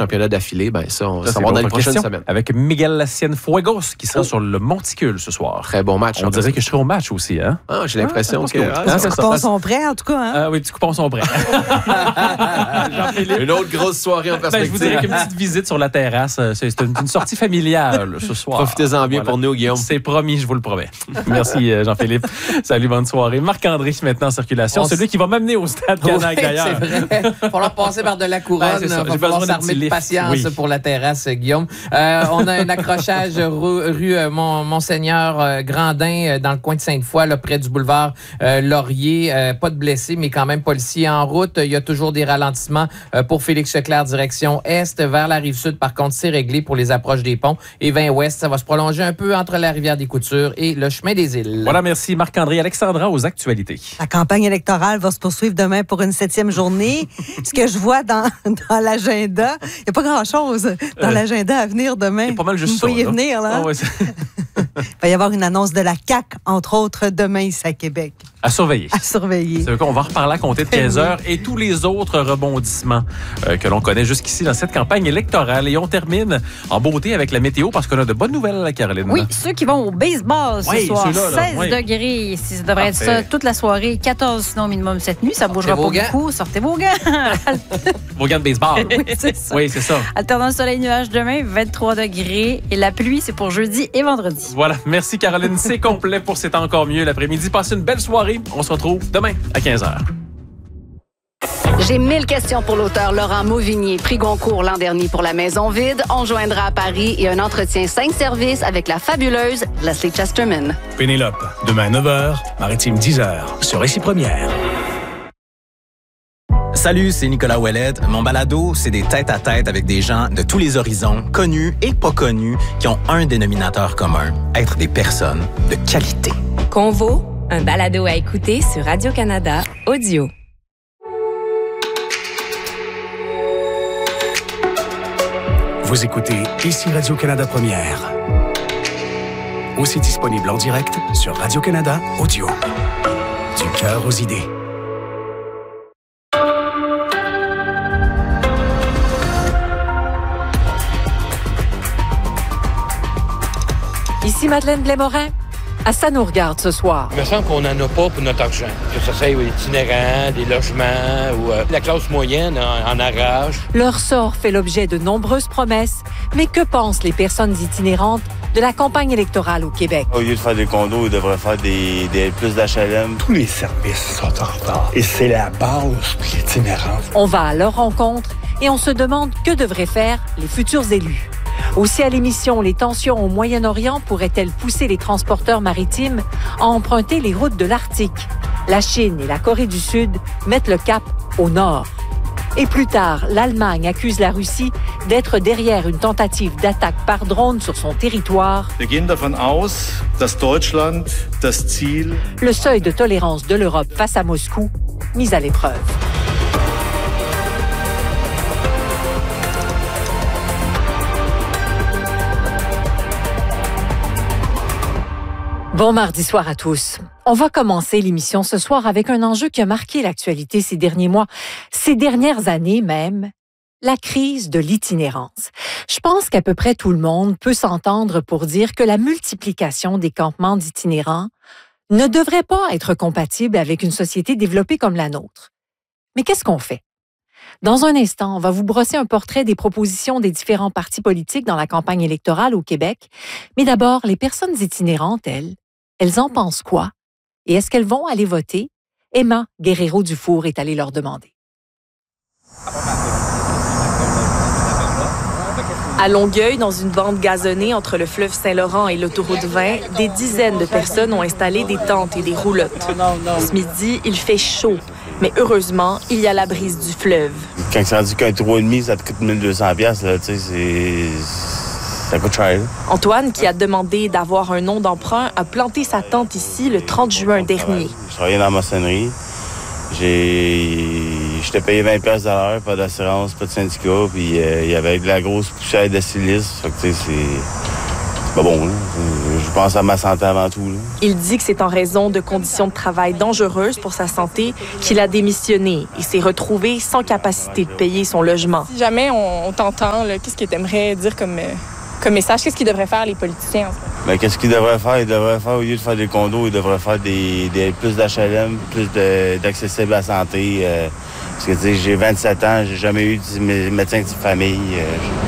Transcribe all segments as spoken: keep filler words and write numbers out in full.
championnats d'affilée, ben ça, on ça, ça va dans les prochaines semaines. Avec Miguel Cienfuegos qui sera oh. sur le Monticule ce soir. Très bon match. On dirait que je serai au match aussi, hein? Ah, j'ai l'impression ah, que... Ah, les petits coupons sont prêts, en tout cas, hein? Ah oui, les petits coupons sont prêts. Une autre grosse soirée en perspective. Ben, je vous dirais qu'une petite visite sur la terrasse. C'est une, une sortie familiale ce soir. Profitez-en bien voilà. pour nous, Guillaume. C'est promis, je vous le promets. Merci, Jean-Philippe. Salut, bonne soirée. Marc-André, maintenant en circulation. On celui s... qui va m'amener au stade Canac, oui, d'ailleurs. C'est vrai. Il va falloir passer par de la couronne. Il va falloir s'armer de patience oui. pour la terrasse, Guillaume. Euh, on a un accrochage rue, rue euh, Mont, Monseigneur euh, Grandin euh, dans le coin de Sainte-Foy, là, près du boulevard euh, Laurier. Euh, pas de blessés, mais quand même policiers en route. Il y a toujours des ralentissements euh, pour Félix Leclerc, direction Est. Vers la Rive-Sud, par contre, c'est réglé pour les approches des ponts. Et vingt Ouest, ça va se prolonger un peu entre la rivière des Coutures et le chemin des Îles. Voilà, merci Marc-André. Alexandra, aux actualités. La campagne électorale va se poursuivre demain pour une septième journée. Ce que je vois dans, dans l'agenda, il n'y a pas grand-chose dans euh, l'agenda à venir demain. Il y a pas mal juste ça. Il faut y venir, là. Oh, ouais, il va y avoir une annonce de la C A Q, entre autres, demain ici à Québec. À surveiller. À surveiller. C'est qu'on va reparler à compter de quinze heures et tous les autres rebondissements euh, que l'on connaît jusqu'ici dans cette campagne électorale. Et on termine en beauté avec la météo parce qu'on a de bonnes nouvelles, Caroline. Oui, ceux qui vont au baseball ce oui, soir. Là, là, seize oui. degrés, si ça devrait Parfait. être ça toute la soirée. quatorze sinon minimum cette nuit. Ça ne bougera pas beaucoup. Sortez vos gants. Vos gants de baseball. Oui, c'est ça. Oui, c'est ça. Alternance soleil-nuage demain, vingt-trois degrés. Et la pluie, c'est pour jeudi et vendredi. Voilà. Merci, Caroline. C'est complet pour C'est encore mieux l'après-midi. Passez une belle soirée. On se retrouve demain à quinze heures. J'ai mille questions pour l'auteur Laurent Mauvignier, prix Goncourt l'an dernier pour La Maison vide. On joindra à Paris et un entretien cinq services avec la fabuleuse Leslie Chesterman. Pénélope, demain à neuf heures, Maritime dix heures, sur Récit Première. Salut, c'est Nicolas Ouellet. Mon balado, c'est des tête-à-tête avec des gens de tous les horizons, connus et pas connus, qui ont un dénominateur commun, être des personnes de qualité. Convo, un balado à écouter sur Radio-Canada Audio. Vous écoutez ici Radio-Canada Première. Aussi disponible en direct sur Radio-Canada Audio. Du cœur aux idées. Ici Madeleine Blais-Morin. À ça nous regarde ce soir. Il me semble qu'on n'en a pas pour notre argent. Que ce soit des itinérants, des logements ou euh, la classe moyenne en, en arrache. Leur sort fait l'objet de nombreuses promesses. Mais que pensent les personnes itinérantes de la campagne électorale au Québec? Au lieu de faire des condos, ils devraient faire des, des plus d'H L M. Tous les services sont en retard. Et c'est la base pour l'itinérance. On va à leur rencontre et on se demande que devraient faire les futurs élus. Aussi à l'émission, les tensions au Moyen-Orient pourraient-elles pousser les transporteurs maritimes à emprunter les routes de l'Arctique? La Chine et la Corée du Sud mettent le cap au nord. Et plus tard, l'Allemagne accuse la Russie d'être derrière une tentative d'attaque par drone sur son territoire. Wir gehen davon aus, dass Deutschland das Ziel... Le seuil de tolérance de l'Europe face à Moscou, mis à l'épreuve. Bon mardi soir à tous. On va commencer l'émission ce soir avec un enjeu qui a marqué l'actualité ces derniers mois, ces dernières années même, la crise de l'itinérance. Je pense qu'à peu près tout le monde peut s'entendre pour dire que la multiplication des campements d'itinérants ne devrait pas être compatible avec une société développée comme la nôtre. Mais qu'est-ce qu'on fait? Dans un instant, on va vous brosser un portrait des propositions des différents partis politiques dans la campagne électorale au Québec. Mais d'abord, les personnes itinérantes, elles, elles en pensent quoi? Et est-ce qu'elles vont aller voter? Emma Guerrero-Dufour est allée leur demander. À Longueuil, dans une bande gazonnée entre le fleuve Saint-Laurent et l'autoroute vingt, des dizaines de personnes ont installé des tentes et des roulottes. Ce midi, il fait chaud, mais heureusement, il y a la brise du fleuve. Quand c'est rendu qu'un trois virgule cinq, ça te coûte mille deux cents dollars, là, tu sais, c'est... ça coûte cher. Antoine, qui a demandé d'avoir un nom d'emprunt, a planté sa tente ici le trente juin dernier. Je travaillais dans la maçonnerie. J'ai... J'étais payé vingt dollars de l'heure, pas d'assurance, pas de syndicat, puis euh, il y avait de la grosse poussière de silice. Fait que, tu sais, c'est... pas bon. Là. Je pense à ma santé avant tout. Là. Il dit que c'est en raison de conditions de travail dangereuses pour sa santé qu'il a démissionné et s'est retrouvé sans capacité de payer son logement. Si jamais on, on t'entend, là, qu'est-ce que tu aimerais dire comme, euh, comme message? Qu'est-ce qu'ils devraient faire, les politiciens? En fait? Bien, qu'est-ce qu'ils devraient faire? Ils devraient faire, au lieu de faire des condos, ils devraient faire des, des plus d'H L M, plus de, d'accessible à la santé. Euh, parce que, tu sais, j'ai vingt-sept ans, j'ai jamais eu de médecin de famille. Euh,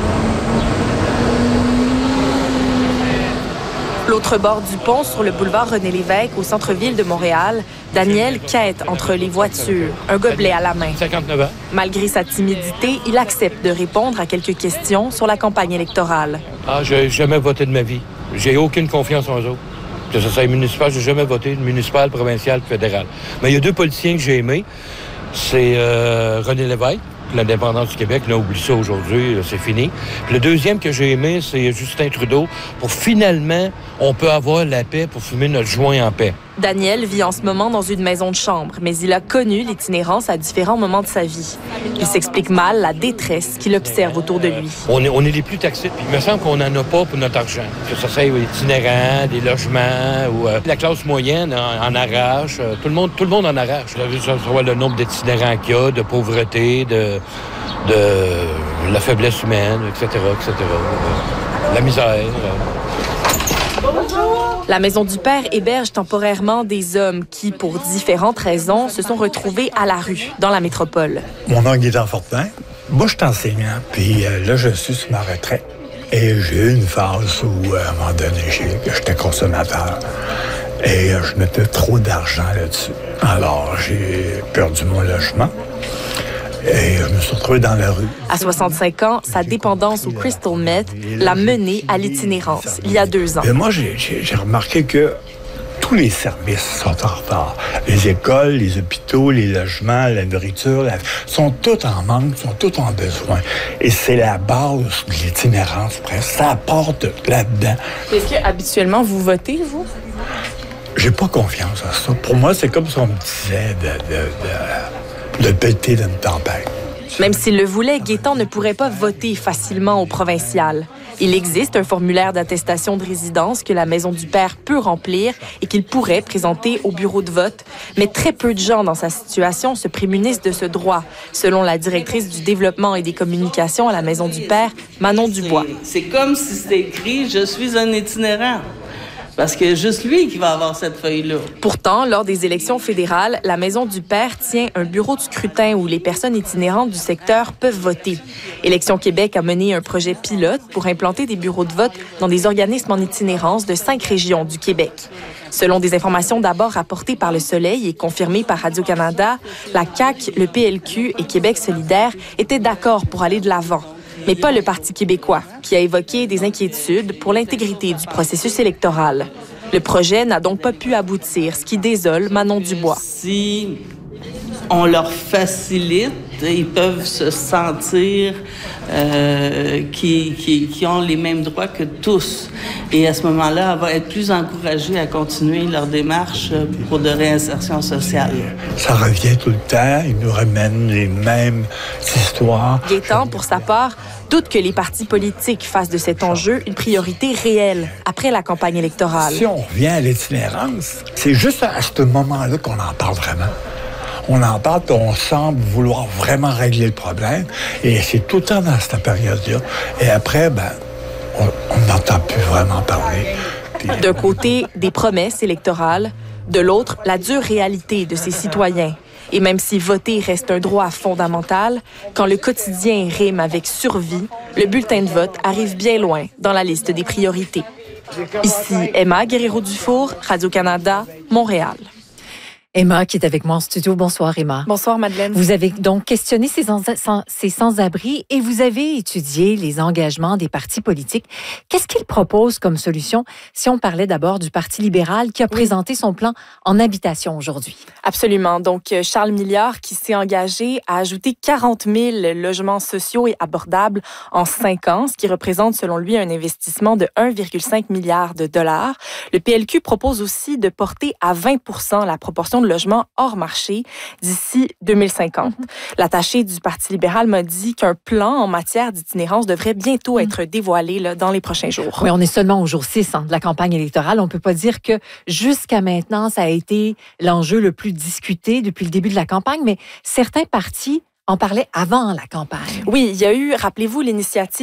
L'autre bord du pont, sur le boulevard René-Lévesque, au centre-ville de Montréal, Daniel quête entre les voitures, un gobelet à la main. cinquante-neuf ans. Malgré sa timidité, il accepte de répondre à quelques questions sur la campagne électorale. Ah, j'ai jamais voté de ma vie. J'ai aucune confiance en eux autres. Que ce soit municipal, j'ai jamais voté, municipal, provincial, fédéral. Mais il y a deux politiciens que j'ai aimés. C'est euh, René Lévesque, l'indépendance du Québec. Là, oublie ça aujourd'hui, c'est fini. Puis le deuxième que j'ai aimé, c'est Justin Trudeau. Pour finalement, on peut avoir la paix pour fumer notre joint en paix. Daniel vit en ce moment dans une maison de chambre, mais il a connu l'itinérance à différents moments de sa vie. Il s'explique mal la détresse qu'il observe autour de lui. On est, on est les plus taxés, puis il me semble qu'on n'en a pas pour notre argent. Que ce soit itinérants, des logements, ou euh, la classe moyenne en, en arrache. Euh, tout, le monde, tout le monde en arrache. Vous savez le nombre d'itinérants qu'il y a, de pauvreté, de, de la faiblesse humaine, et cetera, et cetera. Euh, la misère. Euh. La Maison du Père héberge temporairement des hommes qui, pour différentes raisons, se sont retrouvés à la rue, dans la métropole. Mon nom est Guédan Fortin. Moi, je suis enseignant, puis euh, là, je suis sur ma retraite. Et j'ai eu une phase où, à un moment donné, j'étais consommateur. Et euh, je mettais trop d'argent là-dessus. Alors, j'ai perdu mon logement. Et je me suis retrouvé dans la rue. À soixante-cinq ans, sa dépendance au crystal meth l'a mené à l'itinérance, il y a deux ans. Et moi, j'ai, j'ai, j'ai remarqué que tous les services sont en retard. Les écoles, les hôpitaux, les logements, la nourriture, la... sont tous en manque, sont tous en besoin. Et c'est la base de l'itinérance, presque. Ça apporte là-dedans. Est-ce que habituellement vous votez, vous? J'ai pas confiance à ça. Pour moi, c'est comme si on me disait de... de, de... de péter d'une tempête. Même s'il le voulait, Gaétan ne pourrait pas voter facilement au provincial. Il existe un formulaire d'attestation de résidence que la Maison du Père peut remplir et qu'il pourrait présenter au bureau de vote. Mais très peu de gens dans sa situation se prémunissent de ce droit, selon la directrice du développement et des communications à la Maison du Père, Manon Dubois. C'est, c'est comme si c'était écrit « Je suis un itinérant ». Parce que juste lui qui va avoir cette feuille-là. Pourtant, lors des élections fédérales, la Maison du Père tient un bureau de scrutin où les personnes itinérantes du secteur peuvent voter. Élections Québec a mené un projet pilote pour implanter des bureaux de vote dans des organismes en itinérance de cinq régions du Québec. Selon des informations d'abord rapportées par Le Soleil et confirmées par Radio-Canada, la C A Q, le P L Q et Québec solidaire étaient d'accord pour aller de l'avant. Mais pas le Parti québécois, qui a évoqué des inquiétudes pour l'intégrité du processus électoral. Le projet n'a donc pas pu aboutir, ce qui désole Manon Dubois. Si on leur facilite, ils peuvent se sentir euh, qu'ils qui, qui ont les mêmes droits que tous. Et à ce moment-là, elle va être plus encouragée à continuer leur démarche pour de réinsertion sociale. Ça revient tout le temps, ils nous ramènent les mêmes histoires. Gaétan, pour sa part, doute que les partis politiques fassent de cet enjeu une priorité réelle après la campagne électorale. Si on revient à l'itinérance, c'est juste à ce moment-là qu'on en parle vraiment. On en parle, on semble vouloir vraiment régler le problème, et c'est tout le temps dans cette période-là. Et après, ben, on n'entend plus vraiment parler. Puis... D'un côté, des promesses électorales, de l'autre, la dure réalité de ces citoyens. Et même si voter reste un droit fondamental, quand le quotidien rime avec survie, le bulletin de vote arrive bien loin dans la liste des priorités. Ici Emma Guerrero-Dufour, Radio-Canada, Montréal. Emma qui est avec moi en studio. Bonsoir Emma. Bonsoir Madeleine. Vous avez donc questionné ces, sans, ces sans-abri et vous avez étudié les engagements des partis politiques. Qu'est-ce qu'ils proposent comme solution si on parlait d'abord du Parti libéral qui a oui. présenté son plan en habitation aujourd'hui? Absolument. Donc Charles Milliard qui s'est engagé à ajouter quarante mille logements sociaux et abordables en cinq ans, ce qui représente selon lui un investissement de un virgule cinq milliard de dollars. Le P L Q propose aussi de porter à vingt pour cent la proportion de logements hors marché d'ici deux mille cinquante. Mm-hmm. L'attaché du Parti libéral m'a dit qu'un plan en matière d'itinérance devrait bientôt mm-hmm. être dévoilé là, dans les prochains jours. Oui, on est seulement au jour six hein, de la campagne électorale. On ne peut pas dire que jusqu'à maintenant, ça a été l'enjeu le plus discuté depuis le début de la campagne, mais certains partis en parlaient avant la campagne. Oui, il y a eu, rappelez-vous, l'initiative